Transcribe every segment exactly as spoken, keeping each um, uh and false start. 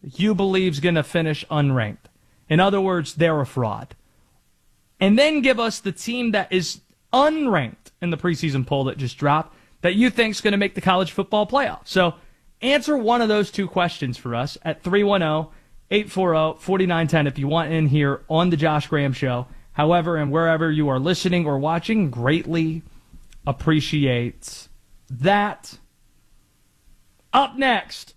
you believe is going to finish unranked. In other words, they're a fraud. And then give us the team that is unranked in the preseason poll that just dropped that you think is going to make the college football playoff. So answer one of those two questions for us at three one zero, eight four zero, four nine one zero if you want in here on the Josh Graham Show. However, and wherever you are listening or watching, greatly appreciate that. Up next,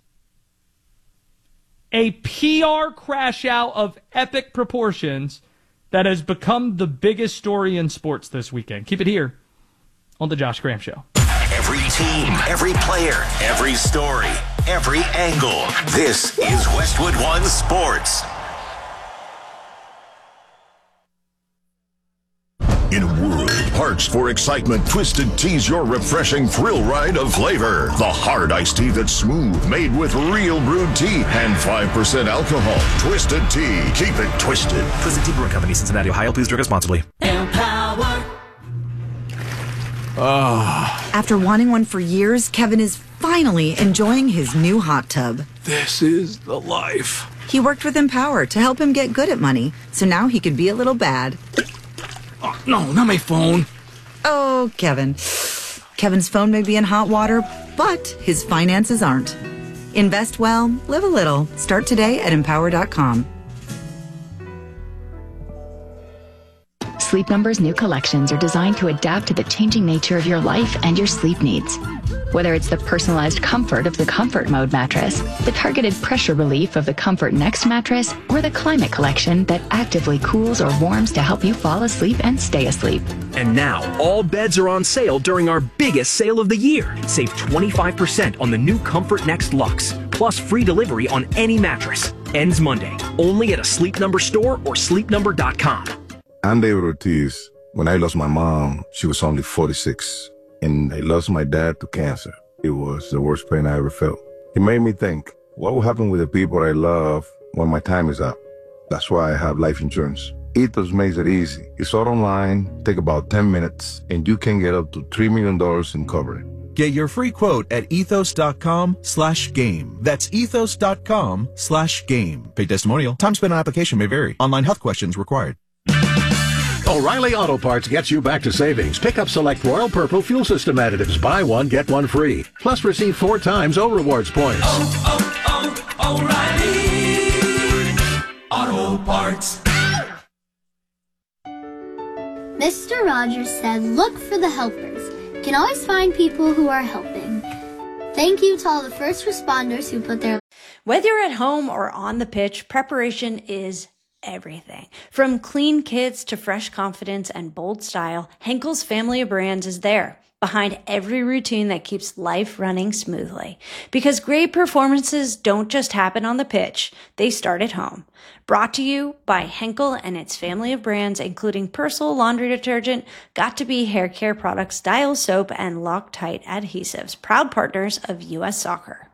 a P R crash out of epic proportions that has become the biggest story in sports this weekend. Keep it here on the Josh Graham Show. Every team, every player, every story, every angle. This is Westwood One Sports. In a world parched for excitement, Twisted Tea's your refreshing thrill ride of flavor. The hard iced tea that's smooth, made with real brewed tea and five percent alcohol. Twisted Tea. Keep it twisted. Twisted Tea Brewing Company, Cincinnati, Ohio. Please drink responsibly. Empower. Oh. After wanting one for years, Kevin is finally enjoying his new hot tub. This is the life. He worked with Empower to help him get good at money, so now he can be a little bad. Oh, no, not my phone. Oh, Kevin. Kevin's phone may be in hot water, but his finances aren't. Invest well, live a little. Start today at empower dot com. Sleep Number's new collections are designed to adapt to the changing nature of your life and your sleep needs. Whether it's the personalized comfort of the Comfort Mode mattress, the targeted pressure relief of the Comfort Next mattress, or the Climate Collection that actively cools or warms to help you fall asleep and stay asleep. And now, all beds are on sale during our biggest sale of the year. Save twenty-five percent on the new Comfort Next Luxe, plus free delivery on any mattress. Ends Monday, only at a Sleep Number store or sleep number dot com. I'm David Ortiz. When I lost my mom, she was only forty-six. And I lost my dad to cancer. It was the worst pain I ever felt. It made me think, what will happen with the people I love when my time is up? That's why I have life insurance. Ethos makes it easy. It's all online, take about ten minutes, and you can get up to three million dollars in coverage. Get your free quote at ethos.com slash game. That's ethos.com slash game. Paid testimonial. Time spent on application may vary. Online health questions required. O'Reilly Auto Parts gets you back to savings. Pick up select Royal Purple fuel system additives. Buy one, get one free. Plus receive four times O Rewards points. Oh, oh, oh, O'Reilly Auto Parts. Mister Rogers said, look for the helpers. You can always find people who are helping. Thank you to all the first responders who put their... Whether you're at home or on the pitch, preparation is everything. From clean kits to fresh confidence and bold style, Henkel's family of brands is there, behind every routine that keeps life running smoothly. Because great performances don't just happen on the pitch, they start at home. Brought to you by Henkel and its family of brands, including Persil laundry detergent, Got2b hair care products, Dial soap, and Loctite adhesives, proud partners of U S Soccer.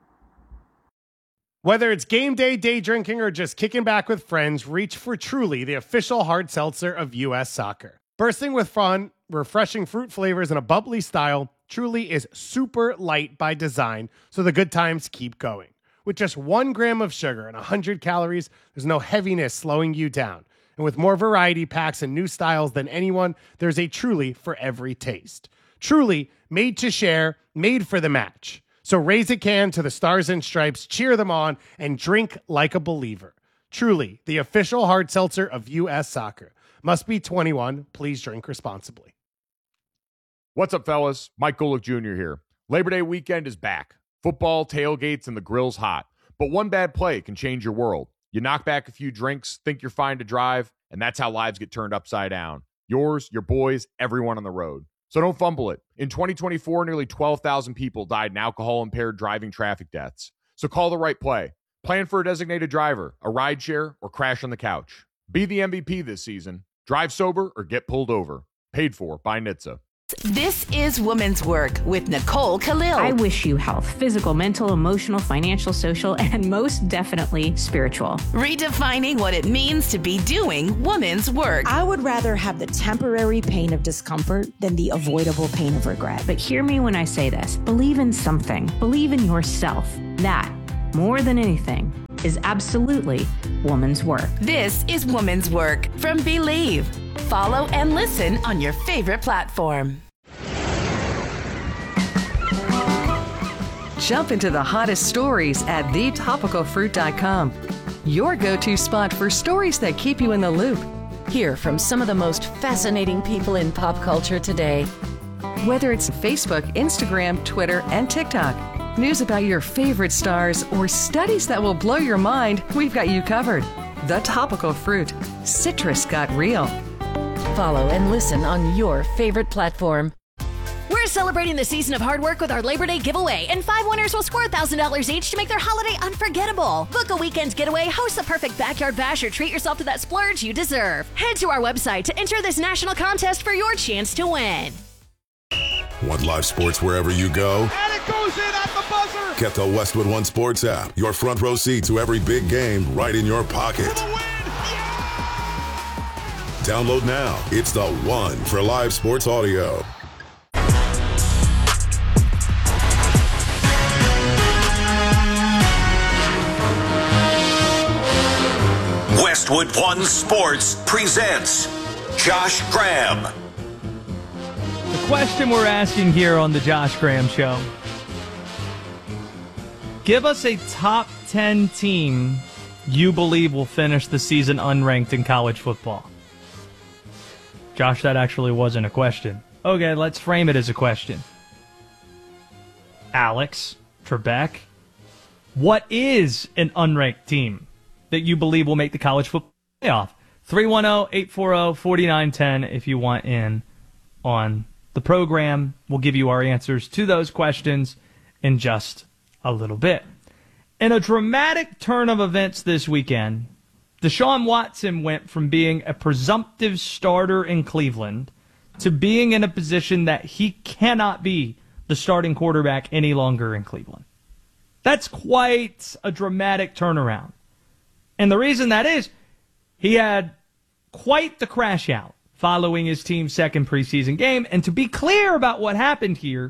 Whether it's game day, day drinking, or just kicking back with friends, reach for Truly, the official hard seltzer of U S Soccer. Bursting with fun, refreshing fruit flavors, and a bubbly style, Truly is super light by design, so the good times keep going. With just one gram of sugar and one hundred calories, there's no heaviness slowing you down. And with more variety packs and new styles than anyone, there's a Truly for every taste. Truly, made to share, made for the match. So raise a can to the Stars and Stripes, cheer them on, and drink like a believer. Truly, the official hard seltzer of U S Soccer. Must be twenty-one. Please drink responsibly. What's up, fellas? Mike Golick Junior here. Labor Day weekend is back. Football, tailgates, and the grill's hot. But one bad play can change your world. You knock back a few drinks, think you're fine to drive, and that's how lives get turned upside down. Yours, your boys, everyone on the road. So don't fumble it. In twenty twenty-four, nearly twelve thousand people died in alcohol-impaired driving traffic deaths. So call the right play. Plan for a designated driver, a rideshare, or crash on the couch. Be the M V P this season. Drive sober or get pulled over. Paid for by N H T S A. This is Women's Work with Nicole Khalil. I wish you health, physical, mental, emotional, financial, social, and most definitely spiritual. Redefining what it means to be doing women's work. I would rather have the temporary pain of discomfort than the avoidable pain of regret. But hear me when I say this. Believe in something. Believe in yourself. That, more than anything, is absolutely woman's work. This is Woman's Work from Believe. Follow and listen on your favorite platform. Jump into the hottest stories at the topical fruit dot com. Your go-to spot for stories that keep you in the loop. Hear from some of the most fascinating people in pop culture today. Whether it's Facebook, Instagram, Twitter, and TikTok, news about your favorite stars, or studies that will blow your mind, we've got you covered. The Topical Fruit. Citrus got real. Follow and listen on your favorite platform. We're celebrating the season of hard work with our Labor Day giveaway, and five winners will score one thousand dollars each to make their holiday unforgettable. Book a weekend getaway, host the perfect backyard bash, or treat yourself to that splurge you deserve. Head to our website to enter this national contest for your chance to win. Want live sports wherever you go? And it goes in at the buzzer. Get the Westwood One Sports app. Your front row seat to every big game right in your pocket. Download now. It's the one for live sports audio. Westwood One Sports presents Josh Graham. The question we're asking here on the Josh Graham Show: give us a top ten team you believe will finish the season unranked in college football. Josh, that actually wasn't a question. Okay, let's frame it as a question. Alex Trebek, what is an unranked team that you believe will make the college football playoff? three one zero, eight four zero, four nine one zero if you want in on the program. We'll give you our answers to those questions in just a little bit. In a dramatic turn of events this weekend, Deshaun Watson went from being a presumptive starter in Cleveland to being in a position that he cannot be the starting quarterback any longer in Cleveland. That's quite a dramatic turnaround. And the reason that is, he had quite the crash out following his team's second preseason game. And to be clear about what happened here,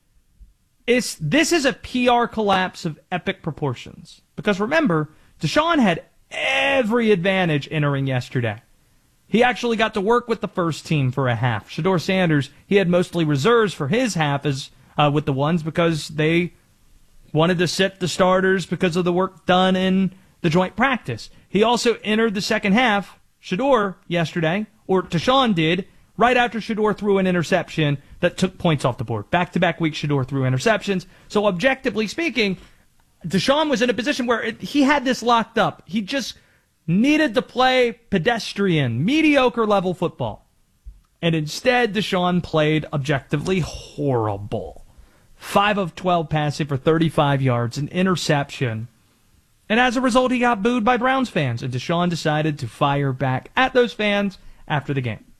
is this is a P R collapse of epic proportions. Because remember, Deshaun had every advantage entering yesterday. He actually got to work with the first team for a half. Shedeur Sanders, he had mostly reserves for his half as uh, with the ones because they wanted to sit the starters because of the work done in the joint practice. He also entered the second half, Shedeur, yesterday, or Deshaun did, right after Shedeur threw an interception that took points off the board. Back-to-back weeks, Shedeur threw interceptions. So objectively speaking, Deshaun was in a position where it, he had this locked up. He just needed to play pedestrian, mediocre level football. And instead, Deshaun played objectively horrible. five of twelve passing for thirty-five yards, an interception. And as a result, he got booed by Browns fans, and Deshaun decided to fire back at those fans after the game.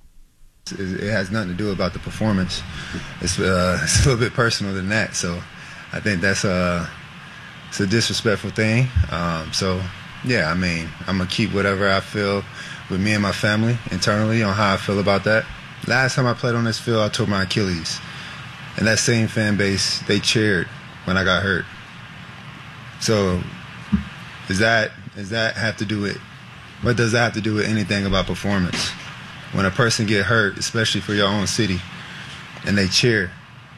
It has nothing to do about the performance. It's, uh, it's a little bit personal than that. So I think that's a, it's a disrespectful thing. Um, so, yeah, I mean, I'm going to keep whatever I feel with me and my family internally on how I feel about that. Last time I played on this field, I tore my Achilles. And that same fan base, they cheered when I got hurt. So Does that does that have to do with, what does that have to do with anything about performance? When a person get hurt, especially for your own city, and they cheer.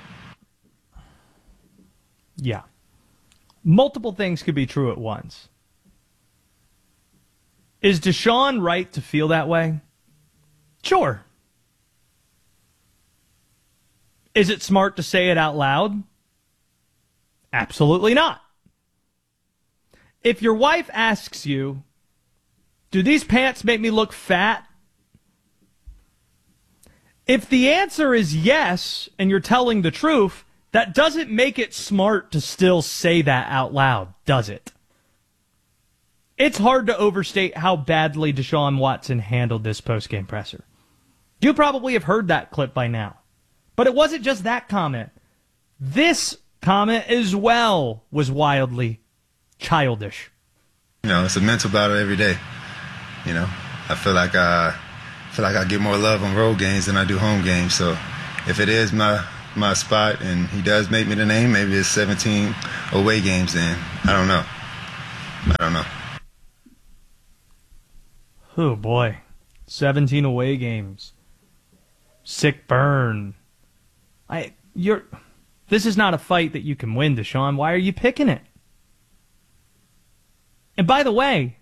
Yeah. Multiple things could be true at once. Is Deshaun right to feel that way? Sure. Is it smart to say it out loud? Absolutely not. If your wife asks you, do these pants make me look fat? If the answer is yes, and you're telling the truth, that doesn't make it smart to still say that out loud, does it? It's hard to overstate how badly Deshaun Watson handled this postgame presser. You probably have heard that clip by now. But it wasn't just that comment. This comment as well was wildly childish. You know, it's a mental battle every day. You know, I feel like I feel like I get more love on road games than I do home games. So if it is my my spot and he does make me the name, maybe it's seventeen away games then. I don't know. I don't know. Oh, boy. seventeen away games. Sick burn. I you're this is not a fight that you can win, Deshaun. Why are you picking it? And by the way,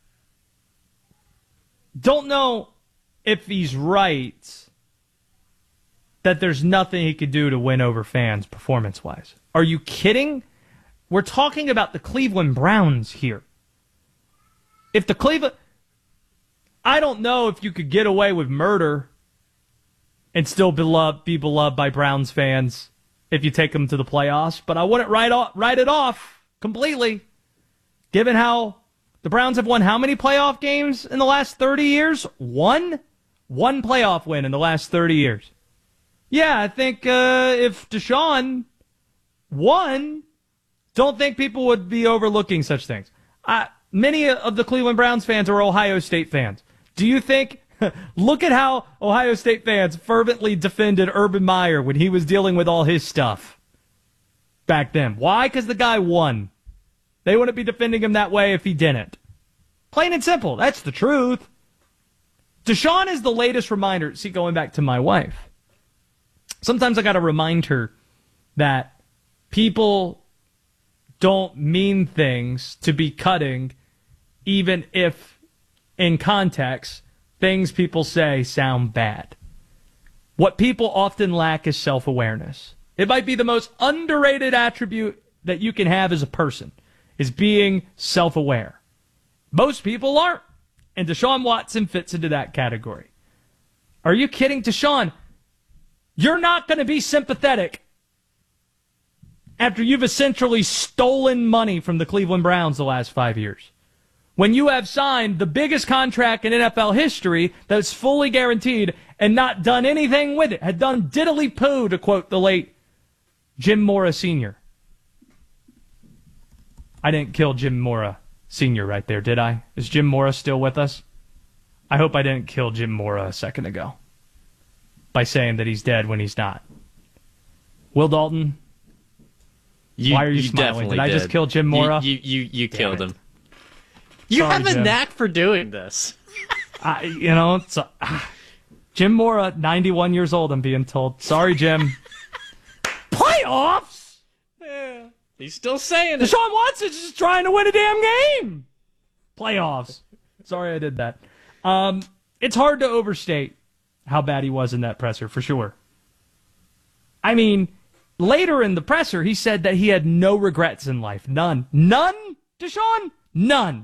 don't know if he's right that there's nothing he could do to win over fans performance-wise. Are you kidding? We're talking about the Cleveland Browns here. If the Cleveland... I don't know if you could get away with murder and still beloved, be beloved by Browns fans if you take them to the playoffs, but I wouldn't write, off, write it off completely, given how the Browns have won how many playoff games in the last thirty years? One? One playoff win in the last thirty years. Yeah, I think uh, if Deshaun won, don't think people would be overlooking such things. Uh, many of the Cleveland Browns fans are Ohio State fans. Do you think, look at how Ohio State fans fervently defended Urban Meyer when he was dealing with all his stuff back then. Why? Because the guy won. They wouldn't be defending him that way if he didn't. Plain and simple. That's the truth. Deshaun is the latest reminder. See, going back to my wife. Sometimes I got to remind her that people don't mean things to be cutting, even if, in context, things people say sound bad. What people often lack is self-awareness. It might be the most underrated attribute that you can have as a person, is being self-aware. Most people aren't, and Deshaun Watson fits into that category. Are you kidding, Deshaun? You're not going to be sympathetic after you've essentially stolen money from the Cleveland Browns the last five years. When you have signed the biggest contract in N F L history that's fully guaranteed and not done anything with it, had done diddly poo, to quote the late Jim Mora Senior I didn't kill Jim Mora Senior right there, did I? Is Jim Mora still with us? I hope I didn't kill Jim Mora a second ago by saying that he's dead when he's not. Will Dalton, you, why are you, you smiling? Did I did. just kill Jim Mora? You you, you, you killed it. him. You Sorry, have a Jim. knack for doing this. I, you know, it's, uh, Jim Mora, ninety-one years old, I'm being told. Sorry, Jim. Playoffs? Yeah, he's still saying it. Deshaun Watson's just trying to win a damn game. Playoffs. Sorry I did that. Um, it's hard to overstate how bad he was in that presser, for sure. I mean, later in the presser, he said that he had no regrets in life. None. None, Deshaun? None.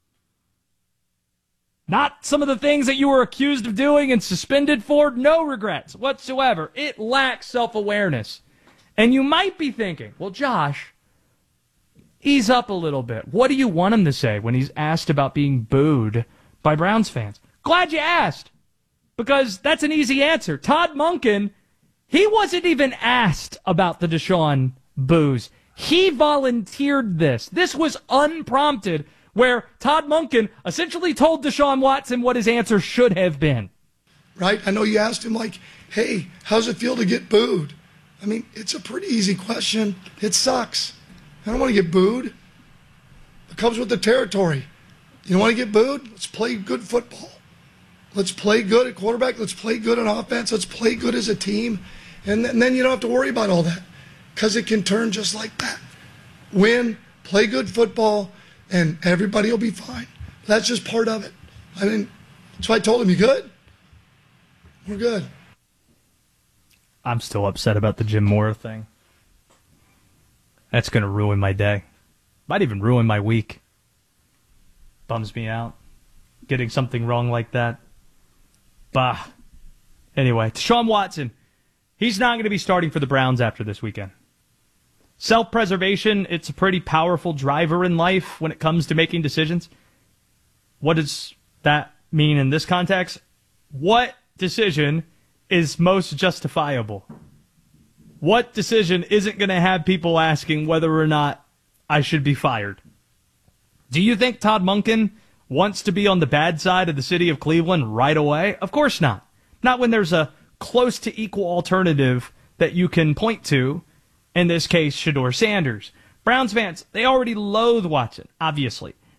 Not some of the things that you were accused of doing and suspended for. No regrets whatsoever. It lacks self-awareness. And you might be thinking, well, Josh, ease up a little bit. What do you want him to say when he's asked about being booed by Browns fans? Glad you asked, because that's an easy answer. Todd Monken, he wasn't even asked about the Deshaun boos. He volunteered this. This was unprompted, where Todd Monken essentially told Deshaun Watson what his answer should have been. Right? I know you asked him, like, hey, how's it feel to get booed? I mean, it's a pretty easy question. It sucks. I don't want to get booed. It comes with the territory. You don't want to get booed? Let's play good football. Let's play good at quarterback. Let's play good on offense. Let's play good as a team. And, th- and then you don't have to worry about all that, because it can turn just like that. Win, play good football, and everybody will be fine. That's just part of it. I mean, so I told him, you good? We're good. I'm still upset about the Jim Mora thing. That's going to ruin my day. Might even ruin my week. Bums me out. Getting something wrong like that. Bah. Anyway, Deshaun Watson. He's not going to be starting for the Browns after this weekend. Self-preservation, it's a pretty powerful driver in life when it comes to making decisions. What does that mean in this context? What decision is most justifiable? What decision isn't going to have people asking whether or not I should be fired? Do you think Todd Monken wants to be on the bad side of the city of Cleveland right away? Of course not. Not when there's a close to equal alternative that you can point to. In this case, Shedeur Sanders. Browns fans, they already loathe Watson, obviously.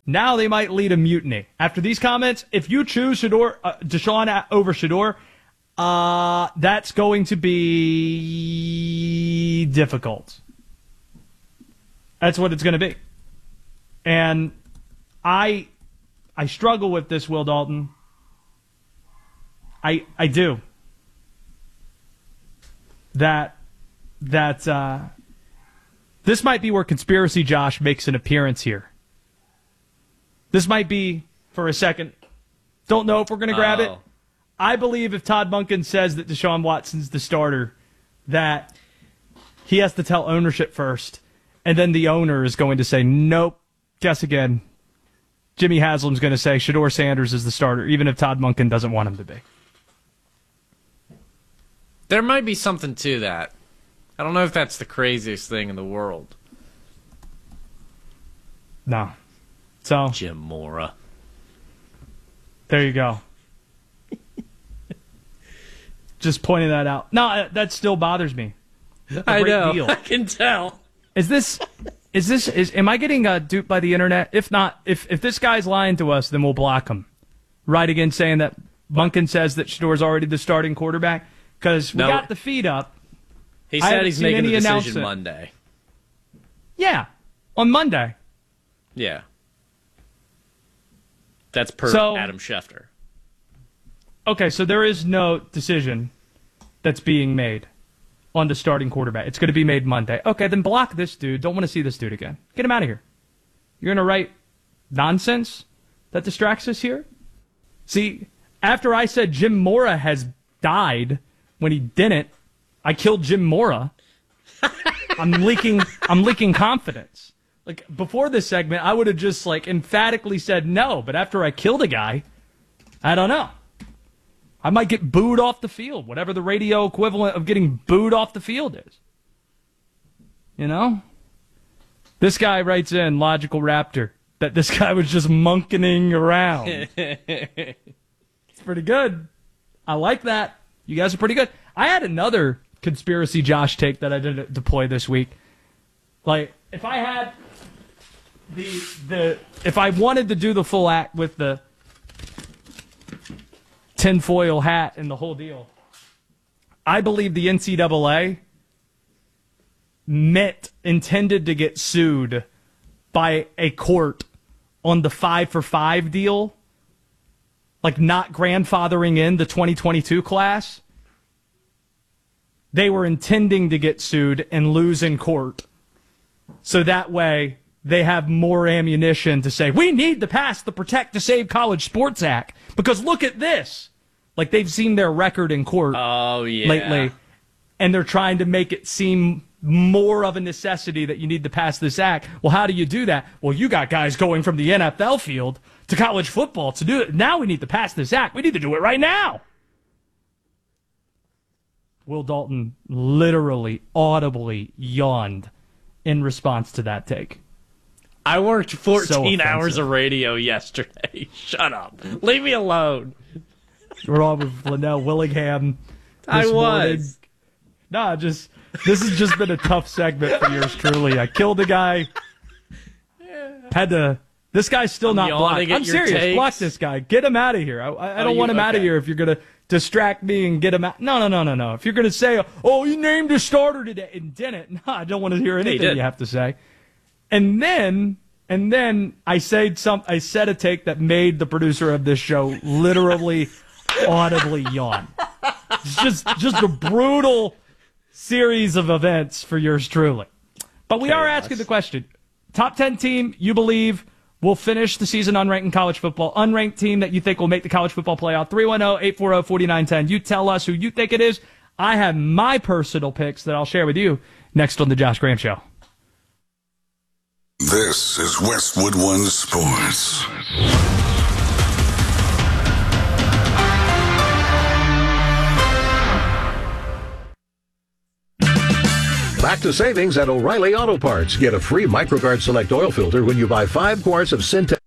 now they might lead a mutiny. After these comments, if you choose Shedeur, uh, Deshaun over Shedeur, uh, that's going to be difficult. That's what it's going to be. And I I struggle with this, Will Dalton. I I do. That that uh, this might be where Conspiracy Josh makes an appearance here. This might be, for a second, don't know if we're going to grab oh. it. I believe if Todd Monken says that Deshaun Watson's the starter, that he has to tell ownership first, and then the owner is going to say, nope, guess again. Jimmy Haslam's going to say Shedeur Sanders is the starter, even if Todd Monken doesn't want him to be. There might be something to that. I don't know if that's the craziest thing in the world. No. So Jim Mora. There you go. Just pointing that out. No, that still bothers me. A I great know. deal. I can tell. Is this? Is this? Is am I getting uh, duped by the internet? If not, if if this guy's lying to us, then we'll block him. Right again, saying that Monken says that Shedeur's already the starting quarterback because we No. got the feed up. He I said haven't he's seen making any the decision announcement. Monday. Yeah, on Monday. Yeah. That's per So- Adam Schefter. Okay, so there is no decision that's being made on the starting quarterback. It's going to be made Monday. Okay, then block this dude. Don't want to see this dude again. Get him out of here. You're going to write nonsense that distracts us here? See, after I said Jim Mora has died when he didn't, I killed Jim Mora. I'm leaking I'm leaking confidence. Like before this segment, I would have just like emphatically said no, but after I killed a guy, I don't know. I might get booed off the field, whatever the radio equivalent of getting booed off the field is. You know? This guy writes in, Logical Raptor, that this guy was just monkening around. It's pretty good. I like that. You guys are pretty good. I had another Conspiracy Josh take that I didn't deploy this week. Like, if I had the the if I wanted to do the full act with the tinfoil hat and the whole deal, I believe the N C double A meant intended to get sued by a court on the five for five deal, like not grandfathering in the twenty twenty-two class. They were intending to get sued and lose in court. So that way they have more ammunition to say, we need to pass the Protect to Save College Sports Act because look at this. Like they've seen their record in court oh, yeah. lately, and they're trying to make it seem more of a necessity that you need to pass this act. Well, how do you do that? Well, you got guys going from the N F L field to college football to do it. Now we need to pass this act. We need to do it right now. Will Dalton literally, audibly yawned in response to that take. I worked fourteen So hours of radio yesterday. Shut up. Leave me alone. We're on with Linnell Willingham this I was. morning. Nah, just this has just been a tough segment for yours truly. I killed a guy. Had to. This guy's still I'm not blocked. yawning at I'm your serious. takes. Block this guy. Get him out of here. I, I, I Oh, don't you- want him out of okay. here if you're gonna distract me and get him out. No, no, no, no, no. If you're gonna say, "Oh, you named a starter today," and didn't, no, I don't want to hear he anything did. you have to say. And then, and then I said some. I said a take that made the producer of this show literally, audibly yawn. It's just, just a brutal series of events for yours truly. But we are asking the question: top ten team you believe will finish the season unranked in college football? Unranked team that you think will make the college football playoff? three one zero, eight four zero, four nine one zero. You tell us who you think it is. I have my personal picks that I'll share with you next on the Josh Graham Show. This is Westwood One Sports. Back to savings at O'Reilly Auto Parts. Get a free MicroGuard Select oil filter when you buy five quarts of Syntex.